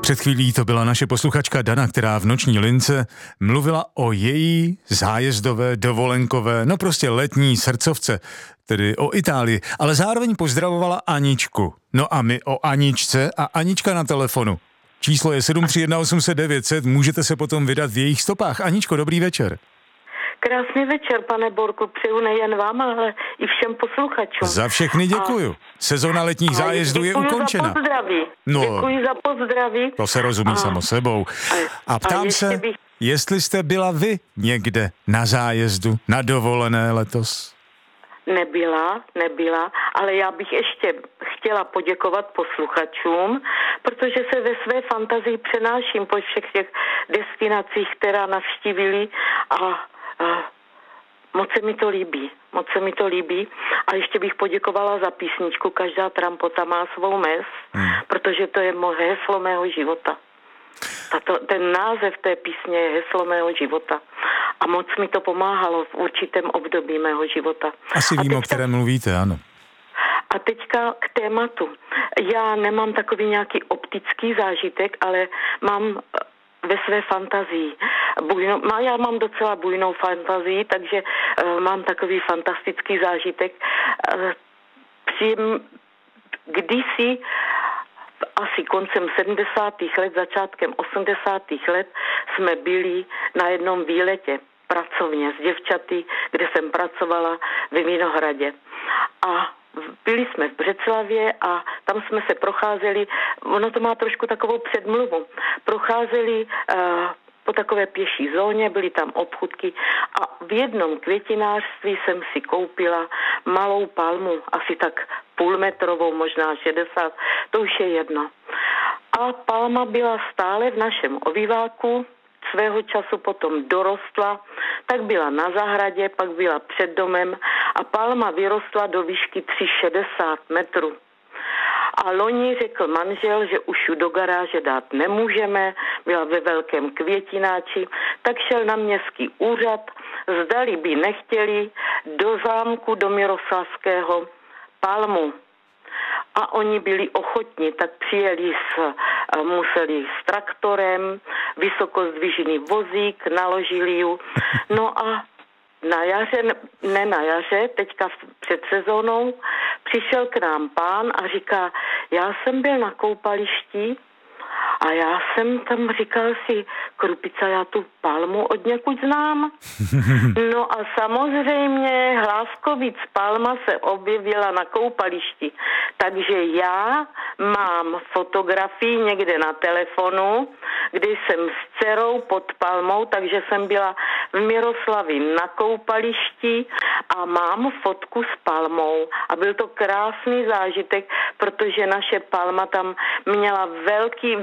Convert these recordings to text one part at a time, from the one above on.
Před chvílí to byla naše posluchačka Dana, která v noční lince mluvila o její zájezdové, dovolenkové, no prostě letní srdcovce, tedy o Itálii, ale zároveň pozdravovala Aničku. No a my o Aničce a Anička na telefonu. Číslo je 731 800 900, můžete se potom vydat v jejich stopách. Aničko, dobrý večer. Krásný večer, pane Borku, přeju nejen vám, ale i všem posluchačům. Za všechny děkuju. Sezona letních zájezdů je ukončena. Za pozdraví. No, děkuji za pozdraví. To se rozumí samo sebou. A ptám se, jestli jste byla vy někde na zájezdu, na dovolené letos? Nebyla, ale já bych ještě chtěla poděkovat posluchačům, protože se ve své fantazii přenáším po všech těch destinacích, která navštívili a moc se mi to líbí. A ještě bych poděkovala za písničku Každá trampota má svou mez, protože to je heslo mého života. Ten název té písně je heslo mého života. A moc mi to pomáhalo v určitém období mého života. Asi vím, o kterém mluvíte, ano. A teďka k tématu. Já nemám takový nějaký optický zážitek, ale mám ve své fantazii. Já mám docela bujnou fantazii, takže mám takový fantastický zážitek. Kdysi asi koncem 70. let, začátkem 80. let jsme byli na jednom výletě pracovně s děvčaty, kde jsem pracovala ve Vinohradě. A byli jsme v Břeclavě a tam jsme se procházeli, ono to má trošku takovou předmluvu, procházeli po takové pěší zóně, byly tam obchůdky a v jednom květinářství jsem si koupila malou palmu, asi tak půlmetrovou, možná 60, to už je jedno. A palma byla stále v našem obýváku, svého času potom dorostla, tak byla na zahradě, pak byla před domem a palma vyrostla do výšky 360 metrů. A loni řekl manžel, že už ji do garáže dát nemůžeme, byla ve velkém květináči, tak šel na městský úřad, zdali by nechtěli do zámku do Miroslavského palmu. A oni byli ochotní, tak přijeli museli s traktorem, vysokozdvižený vozík, naložili ju. No a na jaře, teďka před sezónou, přišel k nám pán a říká, já jsem byl na koupališti a já jsem tam říkal si, Krupica, já tu palmu od někud znám. No a samozřejmě Hlávkovic palma se objevila na koupališti. Takže já mám fotografii někde na telefonu, kdy jsem s dcerou pod palmou, takže jsem byla v Miroslavi na koupališti a mám fotku s palmou. A byl to krásný zážitek, protože naše palma tam měla velký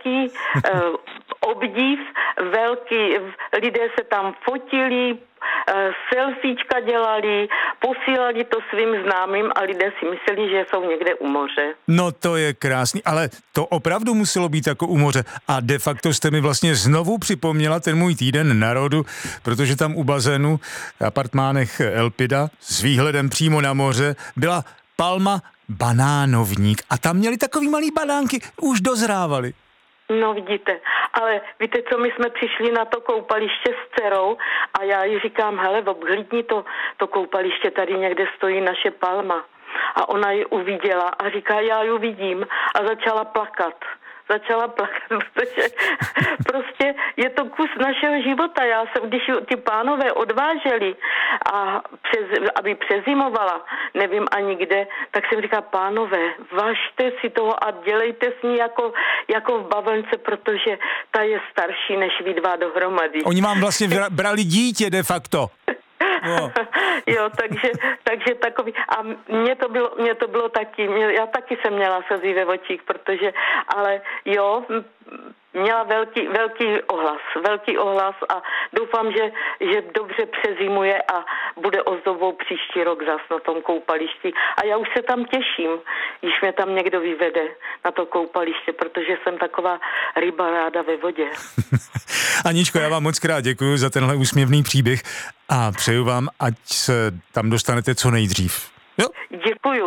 obdiv, lidé se tam fotili, selfiečka dělali, posílali to svým známým a lidé si mysleli, že jsou někde u moře. No to je krásný, ale to opravdu muselo být jako u moře a de facto jste mi vlastně znovu připomněla ten můj týden na rodu, protože tam u bazénu v apartmánech Elpida s výhledem přímo na moře byla palma banánovník a tam měli takový malý banánky, už dozrávali. No vidíte, ale víte co, my jsme přišli na to koupaliště s dcerou a já jí říkám, hele, obhlídni to koupaliště, tady někde stojí naše palma. A ona ji uviděla a říká, já ji vidím a začala plakat, protože prostě je to kus našeho života. Já jsem, když ty pánové odváželi aby přezimovala, nevím ani kde, tak jsem říkala, pánové, važte si toho a dělejte s ní jako v bavlnce, protože ta je starší než vy dva dohromady. Oni vám vlastně brali dítě de facto. No. Jo, takže takový, a mě to bylo taky, já taky jsem měla slzy ve očích, protože, ale jo, měla velký ohlas a doufám, že dobře přezimuje a bude ozdobou příští rok zas na tom koupališti. A já už se tam těším, když mě tam někdo vyvede na to koupaliště, protože jsem taková ryba ráda ve vodě. Aničko, já vám moc krát děkuji za tenhle úsměvný příběh a přeju vám, ať se tam dostanete co nejdřív. Jo? Děkuju.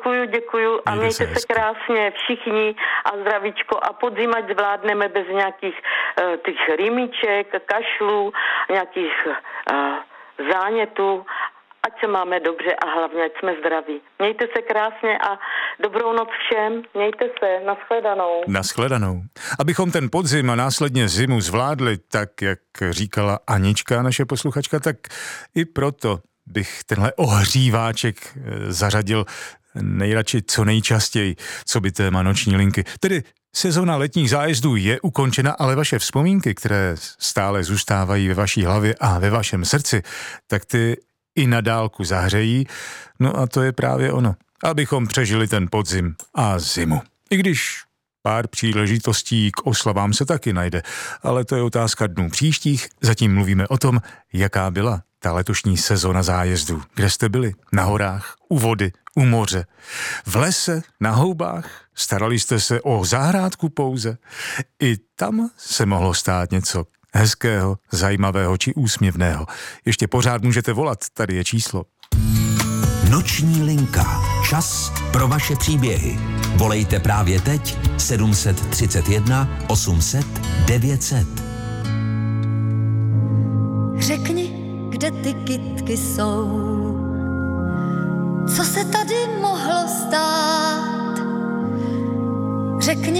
děkuju a mějte se krásně všichni a zdravíčko a podzim ať zvládneme bez nějakých těch rýmiček, kašlů, nějakých zánětů, ať se máme dobře a hlavně ať jsme zdraví. Mějte se krásně a dobrou noc všem, mějte se, nashledanou. Nashledanou. Abychom ten podzim a následně zimu zvládli, tak jak říkala Anička, naše posluchačka, tak i proto bych tenhle ohříváček zařadil nejradši co nejčastěji, co by téma noční linky. Tedy sezona letních zájezdů je ukončena, ale vaše vzpomínky, které stále zůstávají ve vaší hlavě a ve vašem srdci, tak ty i na dálku zahřejí. No a to je právě ono, abychom přežili ten podzim a zimu. I když pár příležitostí k oslavám se taky najde, ale to je otázka dnů příštích. Zatím mluvíme o tom, jaká byla ta letošní sezona zájezdů. Kde jste byli? Na horách, u vody, u moře, v lese, na houbách? Starali jste se o zahrádku pouze? I tam se mohlo stát něco hezkého, zajímavého či úsměvného. Ještě pořád můžete volat, tady je číslo. Noční linka. Čas pro vaše příběhy. Volejte právě teď 731 800 900. Řekni, kde ty kytky jsou, co se tady mohlo stát. Řekni,